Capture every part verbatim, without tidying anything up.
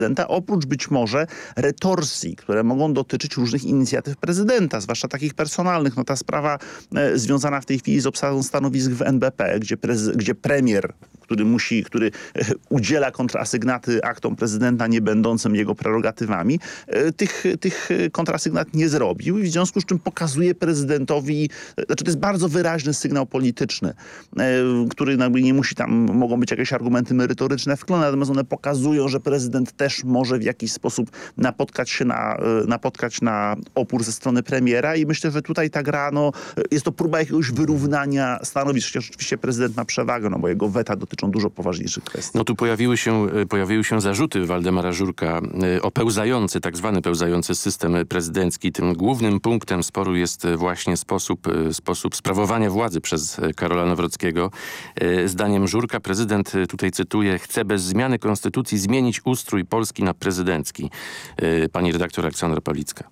prezydenta, oprócz być może retorsji, które mogą dotyczyć różnych inicjatyw prezydenta, zwłaszcza takich personalnych. No ta sprawa e, związana w tej chwili z obsadą stanowisk w N B P, gdzie, prez, gdzie premier, który musi, który e, udziela kontrasygnaty aktom prezydenta nie będącym jego prerogatywami, e, tych, tych kontrasygnat nie zrobił i w związku z czym pokazuje prezydentowi, znaczy to jest bardzo wyraźny sygnał polityczny, e, który jakby nie musi tam, mogą być jakieś argumenty merytoryczne wklone, natomiast one pokazują, że prezydent też może w jakiś sposób napotkać się na, napotkać na opór ze strony premiera i myślę, że tutaj ta gra, no, jest to próba jakiegoś wyrównania stanowisk, chociaż oczywiście prezydent ma przewagę, no bo jego weta dotyczą dużo poważniejszych kwestii. No tu pojawiły się, pojawiły się zarzuty Waldemara Żurka o pełzający, tak zwany pełzający system prezydencki. Tym głównym punktem sporu jest właśnie sposób, sposób sprawowania władzy przez Karola Nawrockiego. Zdaniem Żurka prezydent, tutaj cytuję, chce bez zmiany konstytucji zmienić ustrój Polski na prezydencki. Pani redaktor Aleksandra Pawlicka.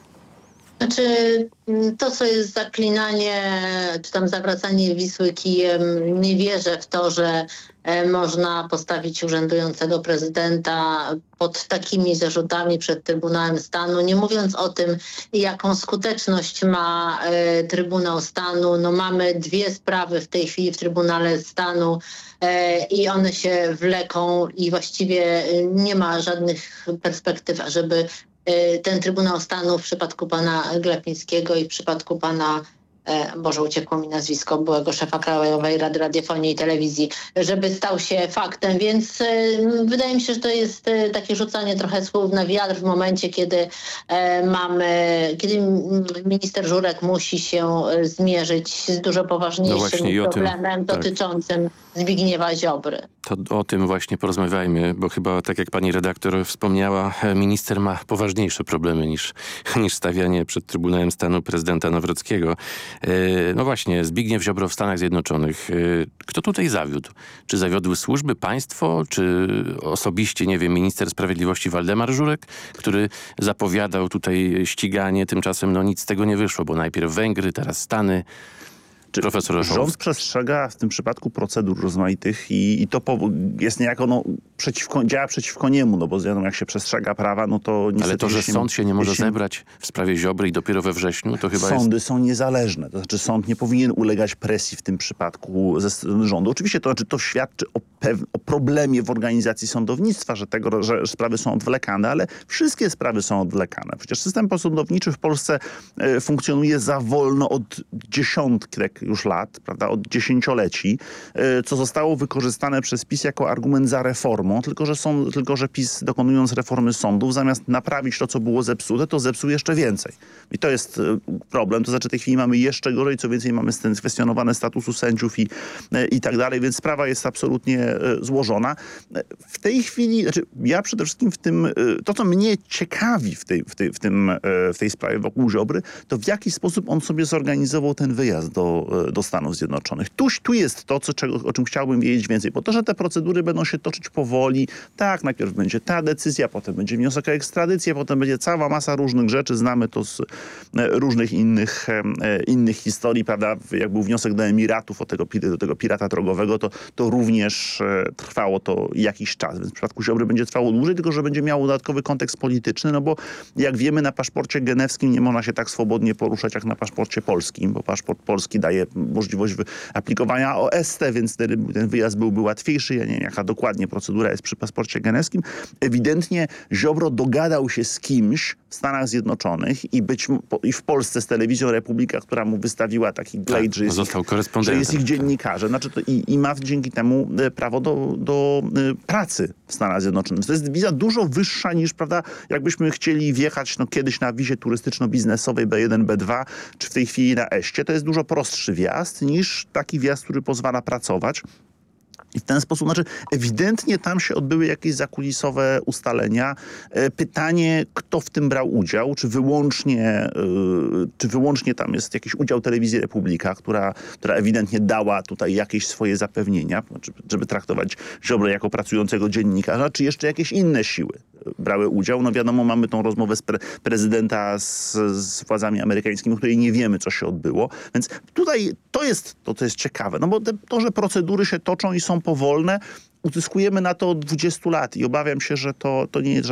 Znaczy, to co jest zaklinanie, czy tam zawracanie Wisły kijem, nie wierzę w to, że można postawić urzędującego prezydenta pod takimi zarzutami przed Trybunałem Stanu, nie mówiąc o tym, jaką skuteczność ma e, Trybunał Stanu. No mamy dwie sprawy w tej chwili w Trybunale Stanu e, i one się wleką i właściwie nie ma żadnych perspektyw, ażeby ten Trybunał Stanu w przypadku pana Glapińskiego i w przypadku pana, e, Boże, uciekło mi nazwisko, byłego szefa Krajowej Rady Radiofonii i Telewizji, żeby stał się faktem, więc e, wydaje mi się, że to jest e, takie rzucanie trochę słów na wiatr w momencie, kiedy e, mamy, kiedy minister Żurek musi się zmierzyć z dużo poważniejszym no problemem tym, tak. dotyczącym Zbigniewa Ziobry. To o tym właśnie porozmawiajmy, bo chyba, tak jak pani redaktor wspomniała, minister ma poważniejsze problemy niż, niż stawianie przed Trybunałem Stanu prezydenta Nawrockiego. E, no właśnie, Zbigniew Ziobro w Stanach Zjednoczonych. E, kto tutaj zawiódł? Czy zawiodły służby, państwo, czy osobiście, nie wiem, minister sprawiedliwości Waldemar Żurek, który zapowiadał tutaj ściganie, tymczasem no nic z tego nie wyszło, bo najpierw Węgry, teraz Stany. Profesor Rząd przestrzega w tym przypadku procedur rozmaitych i, i to po, jest niejako no, przeciwko, działa przeciwko niemu, no bo wiadomo, jak się przestrzega prawa, no to niestety... Ale to, że jeśli, sąd się nie może jeśli, zebrać w sprawie Ziobry i dopiero we wrześniu, to chyba Sądy jest... są niezależne, to znaczy sąd nie powinien ulegać presji w tym przypadku ze strony rządu. Oczywiście to znaczy to świadczy o, pew- o problemie w organizacji sądownictwa, że, tego, że sprawy są odwlekane, ale wszystkie sprawy są odwlekane. Przecież system posądowniczy w Polsce e, funkcjonuje za wolno od dziesiątek już lat, prawda, od dziesięcioleci, co zostało wykorzystane przez PiS jako argument za reformą, tylko że, są, tylko że PiS dokonując reformy sądów, zamiast naprawić to, co było zepsute, to zepsuł jeszcze więcej. I to jest problem, to znaczy w tej chwili mamy jeszcze gorzej, co więcej mamy kwestionowane statusu sędziów i, i tak dalej, więc sprawa jest absolutnie złożona. W tej chwili, znaczy ja przede wszystkim w tym, to co mnie ciekawi w tej, w tej, w tym, w tej sprawie wokół Ziobry, to w jaki sposób on sobie zorganizował ten wyjazd do, do Stanów Zjednoczonych. Tu, tu jest to, co, czego, o czym chciałbym wiedzieć więcej. Po to, że te procedury będą się toczyć powoli. Tak, najpierw będzie ta decyzja, potem będzie wniosek o ekstradycję, potem będzie cała masa różnych rzeczy. Znamy to z różnych innych, innych historii, prawda? Jak był wniosek do Emiratów o tego, do tego pirata drogowego, to, to również trwało to jakiś czas. Więc w przypadku Ziobry będzie trwało dłużej, tylko że będzie miało dodatkowy kontekst polityczny, no bo jak wiemy, na paszporcie genewskim nie można się tak swobodnie poruszać jak na paszporcie polskim, bo paszport polski daje możliwość aplikowania o S T, więc ten, ten wyjazd byłby łatwiejszy. Ja nie wiem, jaka dokładnie procedura jest przy paszporcie genewskim. Ewidentnie Ziobro dogadał się z kimś w Stanach Zjednoczonych i być i w Polsce z telewizją Republika, która mu wystawiła taki glejt, tak, że, jest ich, że jest ich dziennikarzem. Znaczy to i, i ma dzięki temu prawo do, do pracy w Stanach Zjednoczonych. To jest wiza dużo wyższa niż, prawda, jakbyśmy chcieli wjechać no, kiedyś na wizie turystyczno-biznesowej B jeden, B dwa, czy w tej chwili na eście. To jest dużo prostszy wjazd niż taki wjazd, który pozwala pracować. I w ten sposób, znaczy ewidentnie tam się odbyły jakieś zakulisowe ustalenia. Pytanie, kto w tym brał udział, czy wyłącznie, czy wyłącznie tam jest jakiś udział Telewizji Republika, która, która ewidentnie dała tutaj jakieś swoje zapewnienia, żeby traktować Ziobrę jako pracującego dziennikarza, czy jeszcze jakieś inne siły. brały udział. No wiadomo, mamy tą rozmowę z pre prezydenta z, z władzami amerykańskimi, w której nie wiemy, co się odbyło. Więc tutaj to jest to, co jest ciekawe. No bo te, to, że procedury się toczą i są powolne, uzyskujemy na to od dwudziestu lat i obawiam się, że to, to nie jest